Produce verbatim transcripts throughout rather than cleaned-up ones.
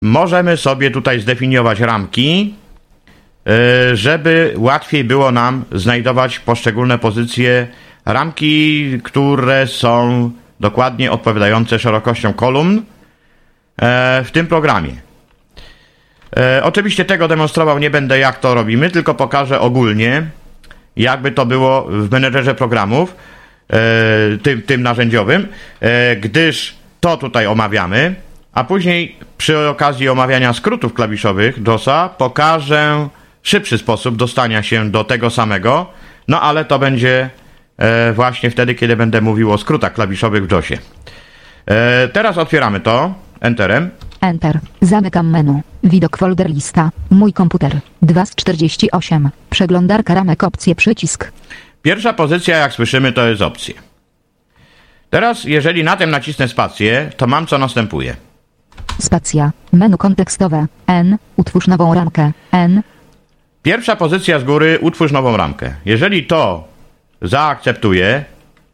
możemy sobie tutaj zdefiniować ramki, żeby łatwiej było nam znajdować poszczególne pozycje, ramki, które są dokładnie odpowiadające szerokościom kolumn w tym programie. Oczywiście tego demonstrował nie będę, jak to robimy, tylko pokażę ogólnie, jakby to było w menedżerze programów, tym, tym narzędziowym, gdyż to tutaj omawiamy, a później przy okazji omawiania skrótów klawiszowych dżosa pokażę szybszy sposób dostania się do tego samego, no ale to będzie właśnie wtedy, kiedy będę mówił o skrótach klawiszowych w dżosie. Teraz otwieramy to Enterem. Enter. Zamykam menu. Widok folder lista. Mój komputer. dwa z czterdzieści osiem. Przeglądarka ramek opcje przycisk. Pierwsza pozycja, jak słyszymy, to jest opcje. Teraz, jeżeli na tym nacisnę spację, to mam co następuje. Spacja. Menu kontekstowe. N. Utwórz nową ramkę. N. Pierwsza pozycja z góry, utwórz nową ramkę. Jeżeli to zaakceptuję.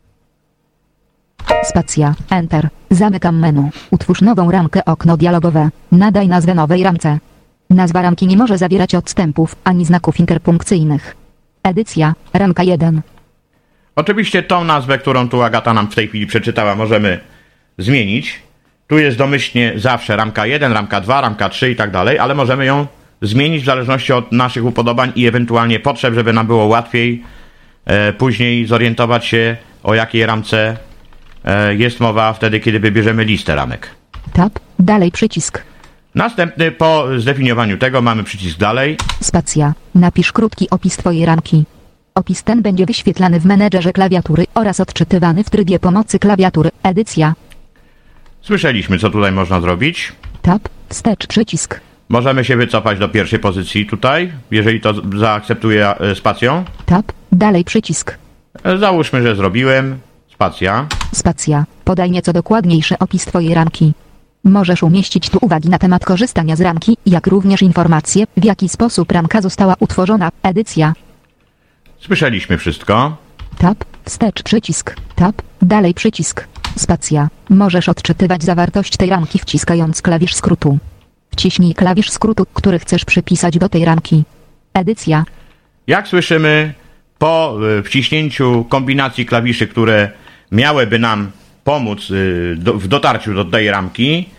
Spacja. Enter. Zamykam menu. Utwórz nową ramkę, okno dialogowe. Nadaj nazwę nowej ramce. Nazwa ramki nie może zawierać odstępów ani znaków interpunkcyjnych. Edycja. Ramka jeden. Oczywiście tą nazwę, którą tu Agata nam w tej chwili przeczytała, możemy zmienić. Tu jest domyślnie zawsze ramka jeden, ramka dwa, ramka trzy i tak dalej, ale możemy ją zmienić w zależności od naszych upodobań i ewentualnie potrzeb, żeby nam było łatwiej e, później zorientować się, o jakiej ramce e, jest mowa wtedy, kiedy wybierzemy listę ramek. Tab. Dalej przycisk. Następny, po zdefiniowaniu tego, mamy przycisk dalej. Spacja. Napisz krótki opis twojej ramki. Opis ten będzie wyświetlany w menedżerze klawiatury oraz odczytywany w trybie pomocy klawiatury. Edycja. Słyszeliśmy, co tutaj można zrobić. Tab. Wstecz przycisk. Możemy się wycofać do pierwszej pozycji tutaj, jeżeli to zaakceptuję spacją. Tab. Dalej przycisk. Załóżmy, że zrobiłem. Spacja. Spacja. Podaj nieco dokładniejszy opis twojej ramki. Możesz umieścić tu uwagi na temat korzystania z ramki, jak również informacje, w jaki sposób ramka została utworzona. Edycja. Słyszeliśmy wszystko. Tab. Wstecz przycisk. Tab. Dalej przycisk. Spacja. Możesz odczytywać zawartość tej ramki wciskając klawisz skrótu. Wciśnij klawisz skrótu, który chcesz przypisać do tej ramki. Edycja. Jak słyszymy, po wciśnięciu kombinacji klawiszy, które miałyby nam pomóc w dotarciu do tej ramki,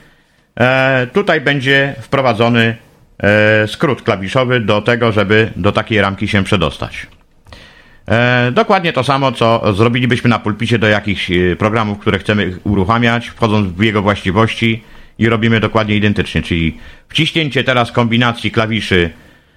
tutaj będzie wprowadzony skrót klawiszowy do tego, żeby do takiej ramki się przedostać. Dokładnie to samo, co zrobilibyśmy na pulpicie do jakichś programów, które chcemy uruchamiać, wchodząc w jego właściwości i robimy dokładnie identycznie, czyli wciśnięcie teraz kombinacji klawiszy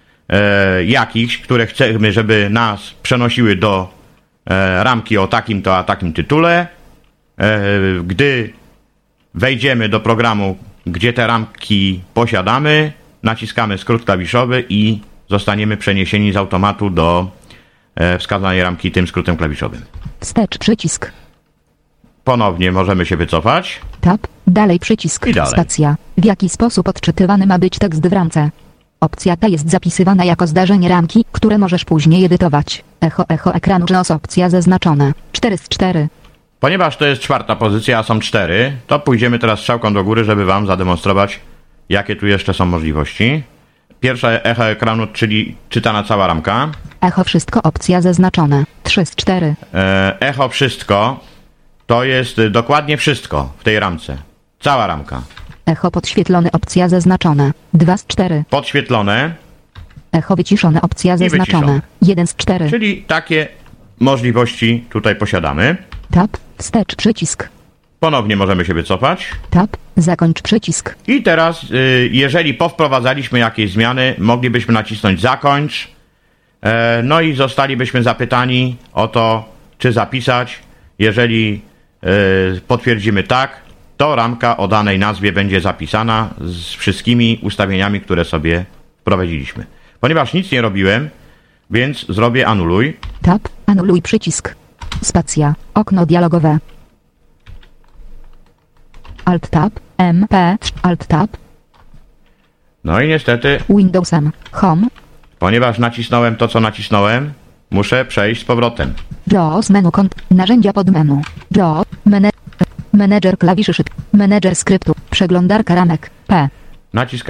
e, jakichś, które chcemy, żeby nas przenosiły do e, ramki o takim to a takim tytule. E, gdy wejdziemy do programu, gdzie te ramki posiadamy, naciskamy skrót klawiszowy i zostaniemy przeniesieni z automatu do e, wskazanej ramki tym skrótem klawiszowym. Wstecz przycisk. Ponownie możemy się wycofać. Tab. Dalej przycisk. I dalej. Spacja. W jaki sposób odczytywany ma być tekst w ramce? Opcja ta jest zapisywana jako zdarzenie ramki, które możesz później edytować. Echo echo ekranu JOS opcja zaznaczone. cztery z czterech. Ponieważ to jest czwarta pozycja, a są cztery, to pójdziemy teraz strzałką do góry, żeby wam zademonstrować, jakie tu jeszcze są możliwości. Pierwsza echo ekranu, czyli czytana cała ramka. Echo wszystko opcja zaznaczone. trzy z czterech. E, echo wszystko to jest dokładnie wszystko w tej ramce. Cała ramka. Echo podświetlone opcja zaznaczone. dwa z czterech. Podświetlone. Echo wyciszone opcja zaznaczone. wyciszone. jeden z czterech. Czyli takie możliwości tutaj posiadamy. Tab. Wstecz przycisk. Ponownie możemy się wycofać. Tab. Zakończ przycisk. I teraz, jeżeli powprowadzaliśmy jakieś zmiany, moglibyśmy nacisnąć zakończ. No i zostalibyśmy zapytani o to, czy zapisać. Jeżeli potwierdzimy tak, to ramka o danej nazwie będzie zapisana z wszystkimi ustawieniami, które sobie wprowadziliśmy. Ponieważ nic nie robiłem, więc zrobię anuluj. Tab. Anuluj przycisk. Spacja. Okno dialogowe. Alt Tab. M P. Alt Tab. No i niestety, Windowsem. Home. ponieważ nacisnąłem to, co nacisnąłem, muszę przejść z powrotem. JOS menu kont. Narzędzia pod menu. JOS. Mene Menedżer klawiszy szyb. Menedżer skryptu. Przeglądarka ramek. P. naciskamy.